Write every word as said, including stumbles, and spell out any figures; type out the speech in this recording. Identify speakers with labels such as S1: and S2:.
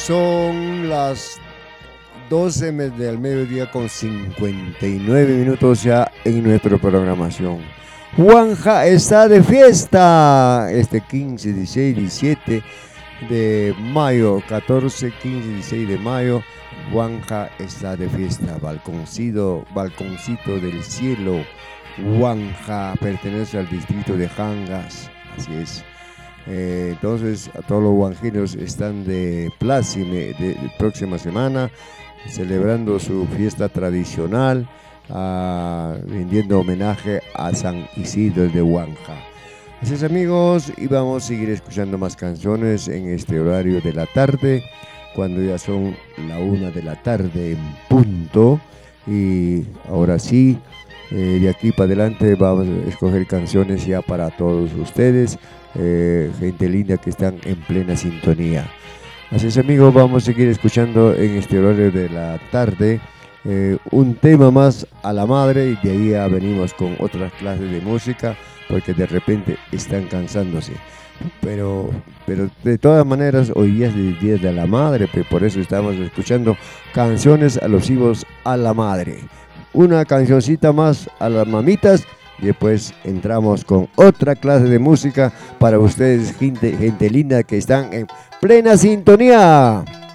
S1: Son las doce del mediodía con cincuenta y nueve minutos ya en nuestra programación. Juanja está de fiesta este quince, dieciséis, diecisiete de mayo, catorce, quince, dieciséis de mayo. Juanja está de fiesta. Balconcito, balconcito del cielo. Juanja pertenece al distrito de Jangas, así es. Eh, entonces, a todos los huanjeros están de plácime de, de próxima semana, celebrando su fiesta tradicional, uh, rindiendo homenaje a San Isidro de Huanja. Así es, amigos, y vamos a seguir escuchando más canciones en este horario de la tarde, cuando ya son la una de la tarde en punto. Y ahora sí, eh, de aquí para adelante vamos a escoger canciones ya para todos ustedes. Eh, gente linda que están en plena sintonía. Así es, amigos, vamos a seguir escuchando en este horario de la tarde eh, un tema más a la madre, y de ahí ya venimos con otras clases de música, porque de repente están cansándose. Pero, pero de todas maneras, hoy es el día de la madre, por eso estamos escuchando canciones alusivos a la madre. Una cancioncita más a las mamitas. Y después entramos con otra clase de música para ustedes, gente, gente linda que están en plena sintonía.